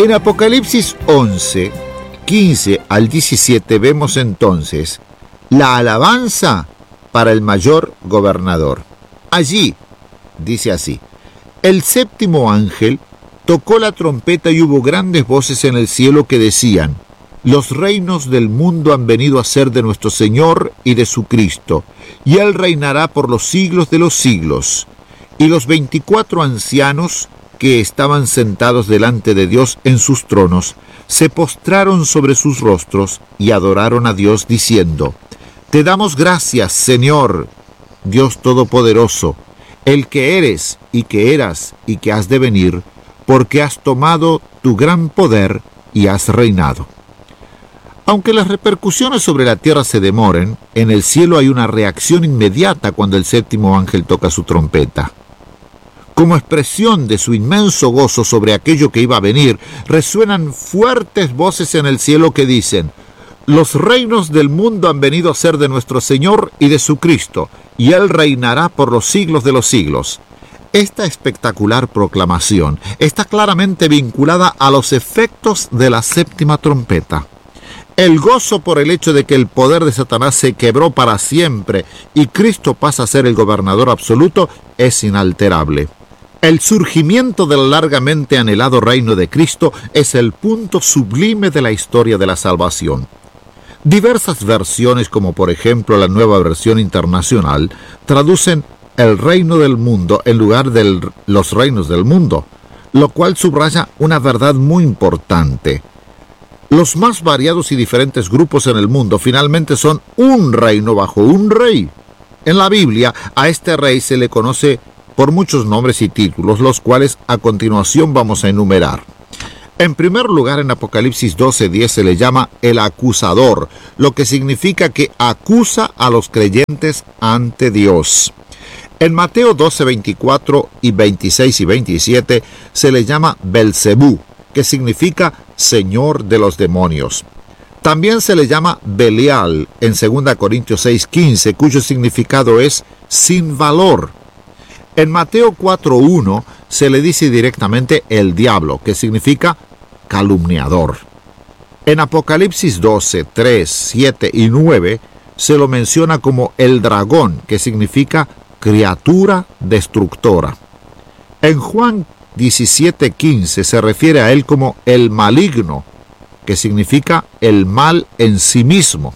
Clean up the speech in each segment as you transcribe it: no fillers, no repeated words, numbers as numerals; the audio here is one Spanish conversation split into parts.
En Apocalipsis 11, 15 al 17 vemos entonces la alabanza para el mayor gobernador. Allí, dice así: el séptimo ángel tocó la trompeta y hubo grandes voces en el cielo que decían: los reinos del mundo han venido a ser de nuestro Señor y de su Cristo, y Él reinará por los siglos de los siglos. Y los 24 ancianos que estaban sentados delante de Dios en sus tronos, se postraron sobre sus rostros y adoraron a Dios diciendo: te damos gracias, Señor, Dios Todopoderoso, el que eres y que eras y que has de venir, porque has tomado tu gran poder y has reinado. Aunque las repercusiones sobre la tierra se demoren, en el cielo hay una reacción inmediata cuando el séptimo ángel toca su trompeta. Como expresión de su inmenso gozo sobre aquello que iba a venir, resuenan fuertes voces en el cielo que dicen: los reinos del mundo han venido a ser de nuestro Señor y de su Cristo, y Él reinará por los siglos de los siglos. Esta espectacular proclamación está claramente vinculada a los efectos de la séptima trompeta. El gozo por el hecho de que el poder de Satanás se quebró para siempre y Cristo pasa a ser el gobernador absoluto es inalterable. El surgimiento del largamente anhelado reino de Cristo es el punto sublime de la historia de la salvación. Diversas versiones, como por ejemplo la Nueva Versión Internacional, traducen el reino del mundo en lugar de los reinos del mundo, lo cual subraya una verdad muy importante. Los más variados y diferentes grupos en el mundo finalmente son un reino bajo un rey. En la Biblia, a este rey se le conoce por muchos nombres y títulos, los cuales a continuación vamos a enumerar. En primer lugar, en Apocalipsis 12:10 se le llama el acusador, lo que significa que acusa a los creyentes ante Dios. En Mateo 12:24 y 26 y 27 se le llama Belcebú, que significa Señor de los demonios. También se le llama Belial en 2 Corintios 6:15, cuyo significado es sin valor. En Mateo 4:1 se le dice directamente el diablo, que significa calumniador. En Apocalipsis 12:3, 7 y 9 se lo menciona como el dragón, que significa criatura destructora. En Juan 17:15 se refiere a él como el maligno, que significa el mal en sí mismo.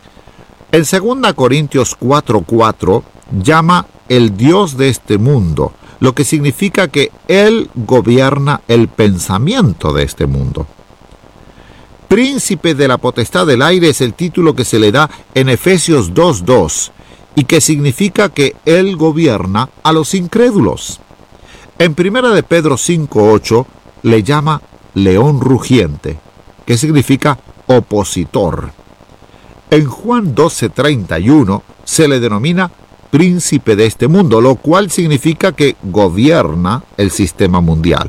En 2 Corintios 4:4 llama el Dios de este mundo, lo que significa que Él gobierna el pensamiento de este mundo. Príncipe de la potestad del aire es el título que se le da en Efesios 2:2 y que significa que Él gobierna a los incrédulos. En 1 de Pedro 5:8 le llama león rugiente, que significa opositor. En Juan 12:31 se le denomina príncipe de este mundo, lo cual significa que gobierna el sistema mundial.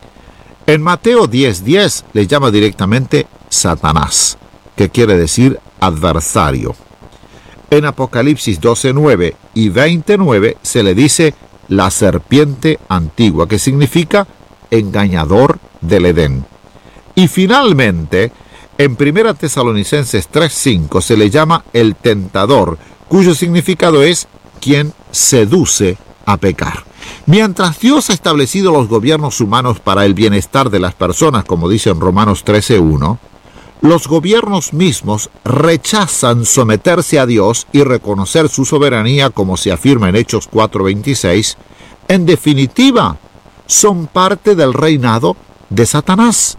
En Mateo 10:10 le llama directamente Satanás, que quiere decir adversario. En Apocalipsis 12:9 y 20:9 se le dice la serpiente antigua, que significa engañador del Edén. Y finalmente, en 1 Tesalonicenses 3:5 se le llama el tentador, cuyo significado es quien seduce a pecar. Mientras Dios ha establecido los gobiernos humanos para el bienestar de las personas, como dice en Romanos 13:1, los gobiernos mismos rechazan someterse a Dios y reconocer su soberanía, como se afirma en Hechos 4:26. En definitiva, son parte del reinado de Satanás.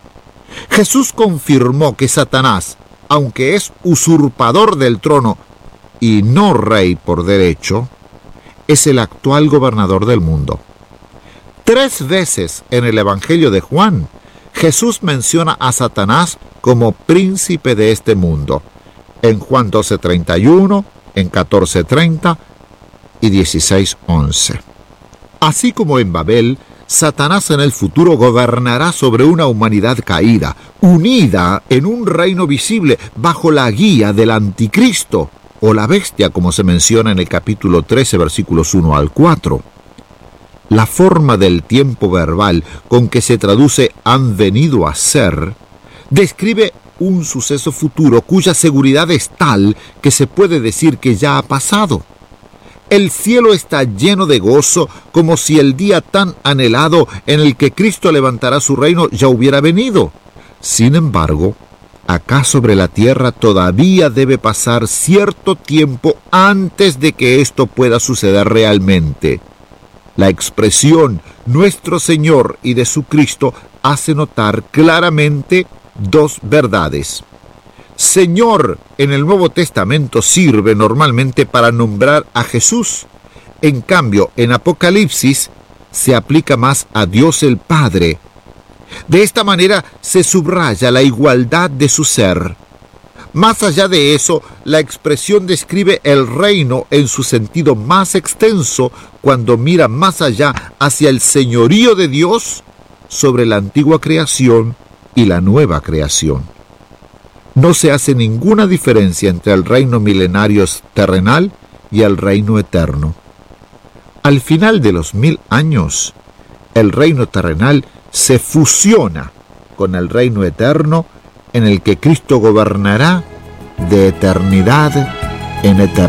Jesús confirmó que Satanás, aunque es usurpador del trono y no rey por derecho, es el actual gobernador del mundo. 3 veces en el Evangelio de Juan, Jesús menciona a Satanás como príncipe de este mundo, en Juan 12:31, en 14:30 y 16:11. Así como en Babel, Satanás en el futuro gobernará sobre una humanidad caída, unida en un reino visible bajo la guía del anticristo, o la bestia, como se menciona en el capítulo 13, versículos 1 al 4. La forma del tiempo verbal con que se traduce han venido a ser describe un suceso futuro cuya seguridad es tal que se puede decir que ya ha pasado. El cielo está lleno de gozo, como si el día tan anhelado en el que Cristo levantará su reino ya hubiera venido. Sin embargo, acá sobre la tierra todavía debe pasar cierto tiempo antes de que esto pueda suceder realmente. La expresión nuestro Señor y de su Cristo hace notar claramente dos verdades. Señor en el Nuevo Testamento sirve normalmente para nombrar a Jesús. En cambio, en Apocalipsis se aplica más a Dios el Padre. De esta manera se subraya la igualdad de su ser. Más allá de eso, la expresión describe el reino en su sentido más extenso cuando mira más allá hacia el señorío de Dios sobre la antigua creación y la nueva creación. No se hace ninguna diferencia entre el reino milenario terrenal y el reino eterno. Al final de los 1000 años, el reino terrenal se fusiona con el reino eterno en el que Cristo gobernará de eternidad en eternidad.